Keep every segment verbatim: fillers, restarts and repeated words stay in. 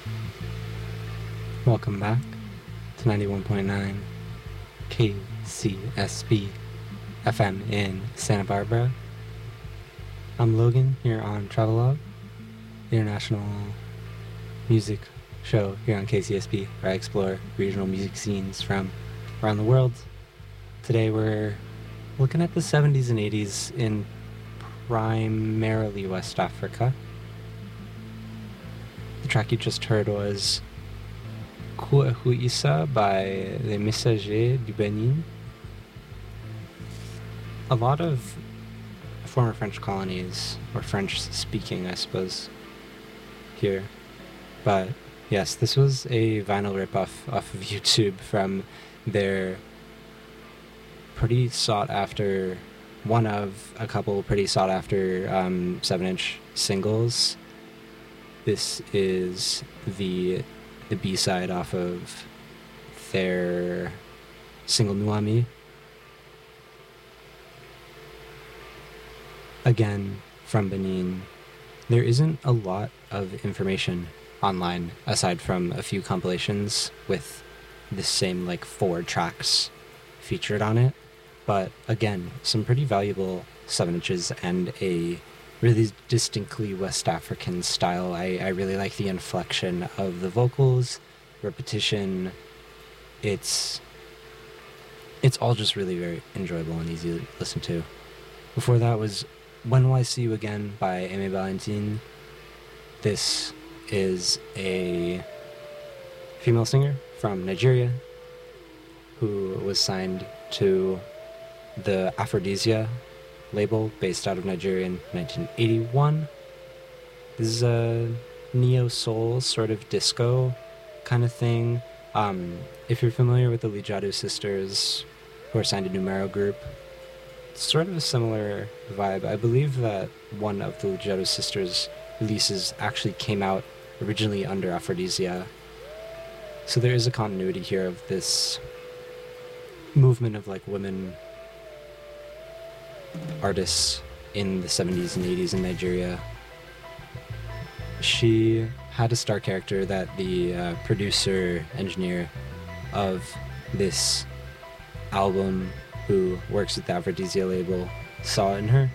Welcome back to ninety-one point nine K C S B F M in Santa Barbara. I'm Logan here on Travelogue, the international music show here on K C S B, where I explore regional music scenes from around the world. Today we're looking at the seventies and eighties in primarily West Africa. The track you just heard was Kouahou Issa by Les Messagers du Benin. A lot of former French colonies, or French speaking, I suppose, here. But yes, this was a vinyl ripoff off of YouTube from their pretty sought after, one of a couple pretty sought after um, seven inch singles. This is the the B-side off of their single Nuami. Again, from Benin. There isn't a lot of information online aside from a few compilations with the same like four tracks featured on it. But again, some pretty valuable seven inches and a really distinctly West African style. I, I really like the inflection of the vocals, repetition. It's it's all just really very enjoyable and easy to listen to. Before that was When Will I See You Again by Aimé Valentine. This is a female singer from Nigeria who was signed to the Aphrodisia label based out of Nigeria in nineteen eighty-one. This is a neo-soul sort of disco kind of thing. Um, if you're familiar with the Lijadu sisters who are signed to Numero Group, it's sort of a similar vibe. I believe that one of the Lijadu sisters' releases actually came out originally under Aphrodisia. So there is a continuity here of this movement of like women artists in the seventies and eighties in Nigeria. She had a star character that the uh, producer, engineer of this album, who works with the Aphrodisia label, saw in her.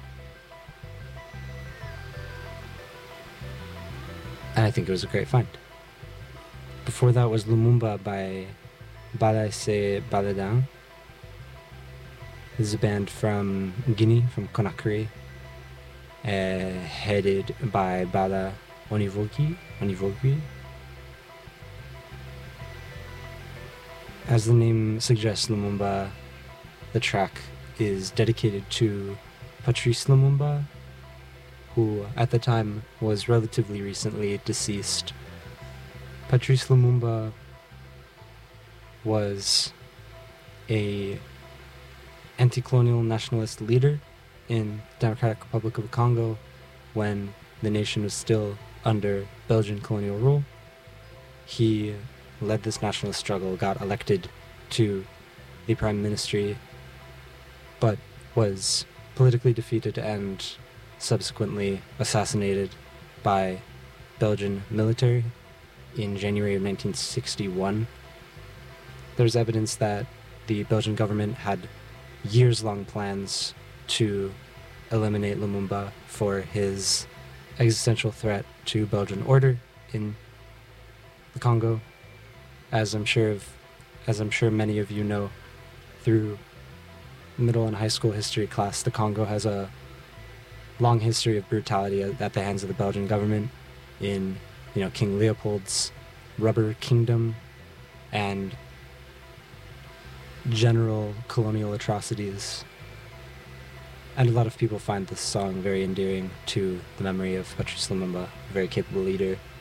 And I think it was a great find. Before that was Lumumba by Balaise Baladin. This is a band from Guinea, from Conakry, uh, headed by Bala Onivogi. Onivogi. As the name suggests, Lumumba, the track is dedicated to Patrice Lumumba, who at the time was relatively recently deceased. Patrice Lumumba was a anti-colonial nationalist leader in the Democratic Republic of the Congo when the nation was still under Belgian colonial rule. He led this nationalist struggle, got elected to the prime ministry, but was politically defeated and subsequently assassinated by Belgian military in January of nineteen sixty-one. There's evidence that the Belgian government had years-long plans to eliminate Lumumba for his existential threat to Belgian order in the Congo. As I'm sure of, as I'm sure many of you know, through middle and high school history class, the Congo has a long history of brutality at the hands of the Belgian government in, you know, King Leopold's Rubber Kingdom and general colonial atrocities. And a lot of people find this song very endearing to the memory of Patrice Lumumba, a very capable leader